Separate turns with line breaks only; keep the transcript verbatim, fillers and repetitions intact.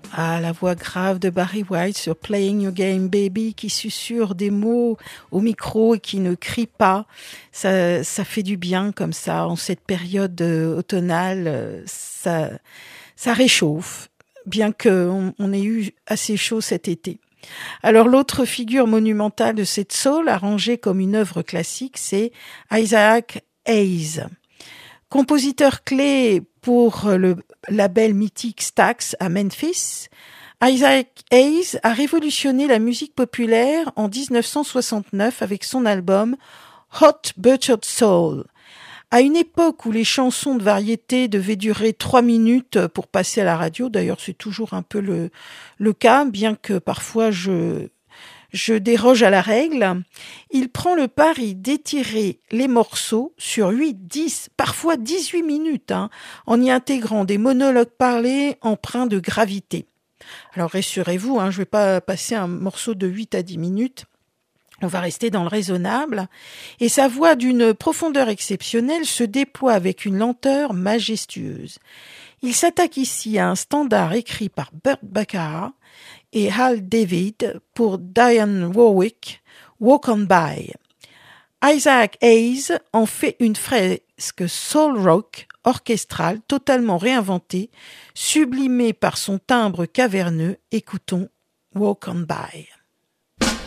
Ah, la voix grave de Barry White sur Playing Your Game Baby qui susurre des mots au micro et qui ne crie pas. Ça, ça fait du bien comme ça. En cette période automnale, ça, ça réchauffe, bien qu'on on ait eu assez chaud cet été. Alors l'autre figure monumentale de cette soul, arrangée comme une œuvre classique, c'est Isaac Hayes. Compositeur clé pour le label mythique Stax à Memphis, Isaac Hayes a révolutionné la musique populaire en dix-neuf cent soixante-neuf avec son album Hot Buttered Soul. À une époque où les chansons de variété devaient durer trois minutes pour passer à la radio, d'ailleurs c'est toujours un peu le, le cas, bien que parfois je... je déroge à la règle, il prend le pari d'étirer les morceaux sur huit, dix, parfois dix-huit minutes, hein, en y intégrant des monologues parlés empreints de gravité. Alors rassurez-vous, hein, je ne vais pas passer un morceau de huit à dix minutes, on va rester dans le raisonnable, et sa voix d'une profondeur exceptionnelle se déploie avec une lenteur majestueuse. Il s'attaque ici à un standard écrit par Burt Bacharach et Hal David pour Dionne Warwick, Walk On By. Isaac Hayes en fait une fresque soul rock orchestrale totalement réinventée, sublimée par son timbre caverneux. Écoutons Walk On By.